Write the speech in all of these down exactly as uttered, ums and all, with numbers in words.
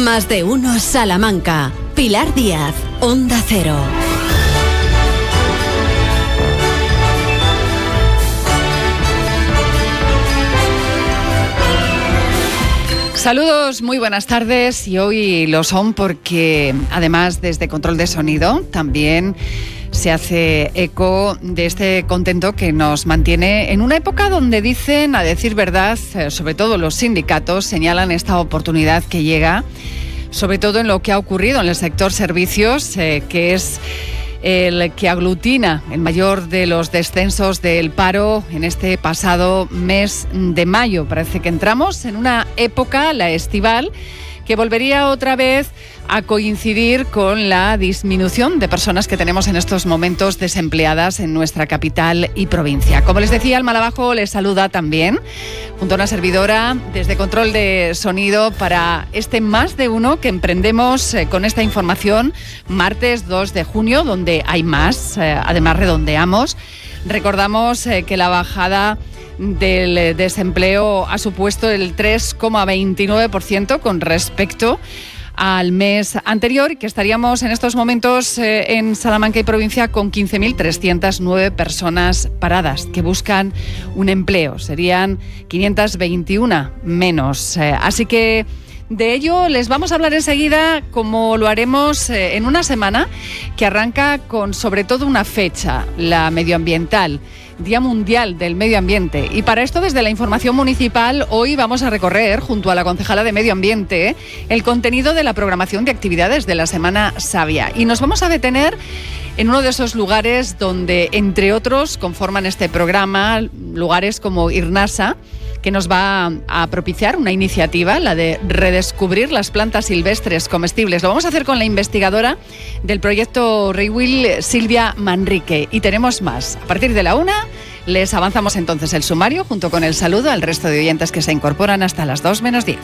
Más de uno Salamanca. Pilar Díaz, Onda Cero. Saludos, muy buenas tardes, y hoy lo son porque además desde Control de Sonido también se hace eco de este contento que nos mantiene en una época donde dicen, a decir verdad, sobre todo los sindicatos, señalan esta oportunidad que llega, sobre todo en lo que ha ocurrido en el sector servicios, eh, que es el que aglutina el mayor de los descensos del paro en este pasado mes de mayo. Parece que entramos en una época, la estival, que volvería otra vez a coincidir con la disminución de personas que tenemos en estos momentos desempleadas en nuestra capital y provincia. Como les decía, Alma Lavajo les saluda también, junto a una servidora, desde Control de Sonido, para este Más de Uno que emprendemos eh, con esta información, martes dos de junio, donde hay más, eh, además redondeamos. Recordamos eh, que la bajada del desempleo ha supuesto el tres coma veintinueve por ciento con respecto al mes anterior, y que estaríamos en estos momentos eh, en Salamanca y provincia con quince mil trescientas nueve personas paradas que buscan un empleo. Serían quinientas veintiuno menos. Eh, así que de ello les vamos a hablar enseguida, como lo haremos eh, en una semana que arranca con sobre todo una fecha, la medioambiental, Día Mundial del Medio Ambiente. Y para esto, desde la información municipal, hoy vamos a recorrer, junto a la concejala de Medio Ambiente, el contenido de la programación de actividades de la Semana Sabia. Y nos vamos a detener en uno de esos lugares donde, entre otros, conforman este programa, lugares como Irnasa, que nos va a propiciar una iniciativa, la de redescubrir las plantas silvestres comestibles. Lo vamos a hacer con la investigadora del proyecto Rewill, Silvia Manrique. Y tenemos más. A partir de la una, les avanzamos entonces el sumario, junto con el saludo al resto de oyentes que se incorporan hasta las dos menos diez.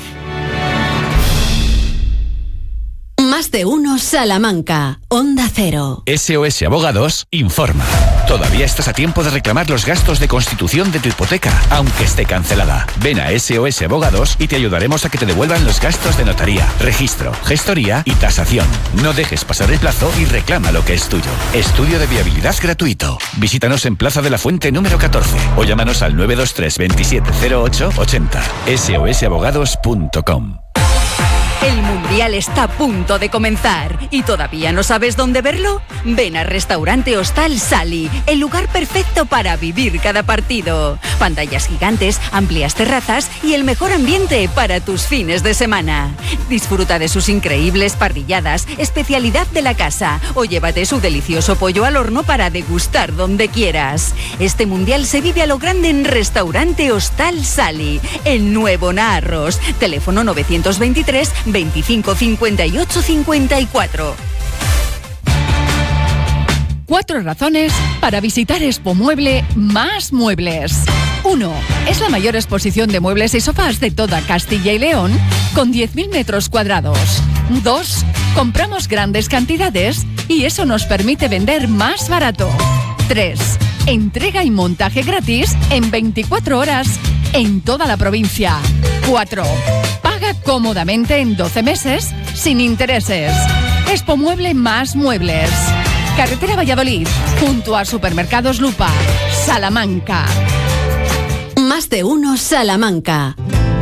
Más de uno Salamanca, Onda Cero. S O S Abogados informa. Todavía estás a tiempo de reclamar los gastos de constitución de tu hipoteca, aunque esté cancelada. Ven a S O S Abogados y te ayudaremos a que te devuelvan los gastos de notaría, registro, gestoría y tasación. No dejes pasar el plazo y reclama lo que es tuyo. Estudio de viabilidad gratuito. Visítanos en Plaza de la Fuente número catorce o llámanos al nueve dos tres veintisiete cero ocho ochenta. S O S abogados punto com. El Mundial está a punto de comenzar y ¿todavía no sabes dónde verlo? Ven a Restaurante Hostal Sally, el lugar perfecto para vivir cada partido. Pantallas gigantes, amplias terrazas y el mejor ambiente para tus fines de semana. Disfruta de sus increíbles parrilladas, especialidad de la casa, o llévate su delicioso pollo al horno para degustar donde quieras. Este Mundial se vive a lo grande en Restaurante Hostal Sally, en Nuevo Naarros. Teléfono novecientos veintitrés veinticinco cincuenta y ocho cincuenta y cuatro. Cuatro razones para visitar Expo Mueble Más Muebles. uno. Es la mayor exposición de muebles y sofás de toda Castilla y León, con diez mil metros cuadrados. dos. Compramos grandes cantidades y eso nos permite vender más barato. tres. Entrega y montaje gratis en veinticuatro horas en toda la provincia. cuatro. Paga cómodamente en doce meses sin intereses. Expo Mueble Más Muebles. Carretera Valladolid, junto a Supermercados Lupa, Salamanca. Más de uno Salamanca.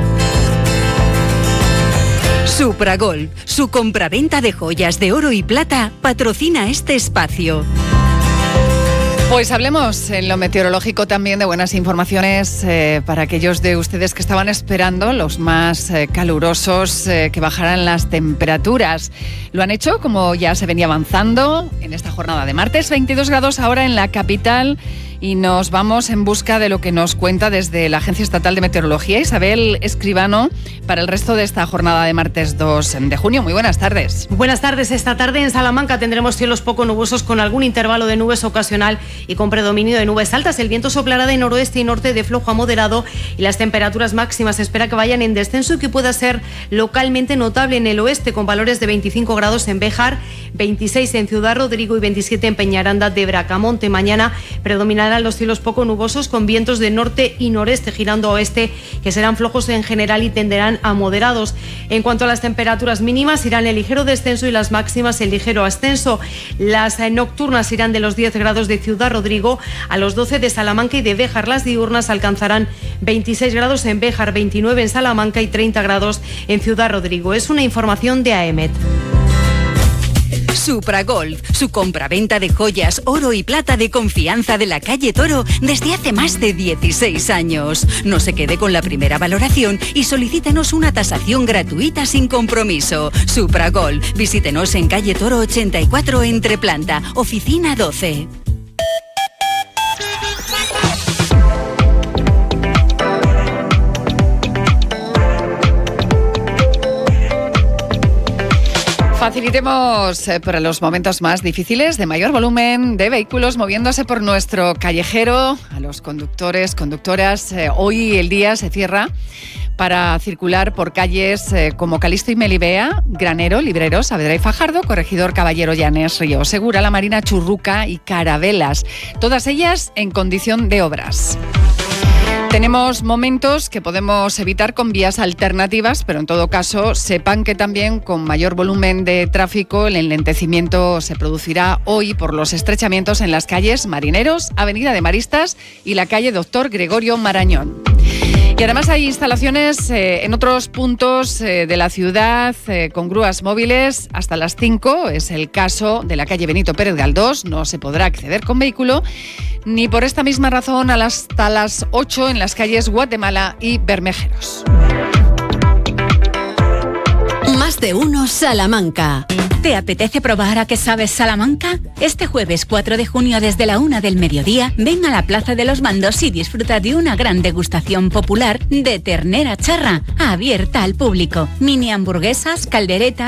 Supragold, su compraventa de joyas de oro y plata, patrocina este espacio. Pues hablemos en lo meteorológico también de buenas informaciones eh, para aquellos de ustedes que estaban esperando los más eh, calurosos, eh, que bajaran las temperaturas. Lo han hecho, como ya se venía avanzando en esta jornada de martes, veintidós grados ahora en la capital. Y nos vamos en busca de lo que nos cuenta desde la Agencia Estatal de Meteorología, Isabel Escribano, para el resto de esta jornada de martes dos de junio. Muy buenas tardes. Buenas tardes. Esta tarde en Salamanca tendremos cielos poco nubosos con algún intervalo de nubes ocasional y con predominio de nubes altas. El viento soplará de noroeste y norte de flojo a moderado y las temperaturas máximas se espera que vayan en descenso y que pueda ser localmente notable en el oeste, con valores de veinticinco grados en Béjar, veintiséis en Ciudad Rodrigo y veintisiete en Peñaranda de Bracamonte. Mañana predominará predominarán los cielos poco nubosos con vientos de norte y noreste girando a oeste, que serán flojos en general y tenderán a moderados. En cuanto a las temperaturas mínimas, irán en ligero descenso y las máximas en ligero ascenso. Las eh, nocturnas irán de los diez grados de Ciudad Rodrigo a los doce de Salamanca y de Béjar. Las diurnas alcanzarán veintiséis grados en Béjar, veintinueve en Salamanca y treinta grados en Ciudad Rodrigo. Es una información de A E M E T. Supragold, su compraventa de joyas, oro y plata de confianza de la calle Toro desde hace más de dieciséis años. No se quede con la primera valoración y solicítenos una tasación gratuita sin compromiso. Supragold, visítenos en calle Toro ochenta y cuatro entre planta, oficina doce. Facilitemos eh, para los momentos más difíciles, de mayor volumen de vehículos moviéndose por nuestro callejero, a los conductores, conductoras. Eh, hoy el día se cierra para circular por calles eh, como Calixto y Melibea, Granero, Libreros, Saavedra y Fajardo, Corregidor Caballero Llanes, Río Segura, La Marina, Churruca y Carabelas. Todas ellas en condición de obras. Tenemos momentos que podemos evitar con vías alternativas, pero en todo caso sepan que también con mayor volumen de tráfico el enlentecimiento se producirá hoy por los estrechamientos en las calles Marineros, Avenida de Maristas y la calle Doctor Gregorio Marañón. Y además hay instalaciones eh, en otros puntos eh, de la ciudad eh, con grúas móviles hasta las cinco. Es el caso de la calle Benito Pérez Galdós. No se podrá acceder con vehículo, ni por esta misma razón hasta las ocho en las calles Guatemala y Bermejeros. Más de uno Salamanca. ¿Te apetece probar a qué sabes Salamanca? Este jueves cuatro de junio desde la una del mediodía, ven a la Plaza de los Mandos y disfruta de una gran degustación popular de ternera charra, abierta al público. Mini hamburguesas, caldereta,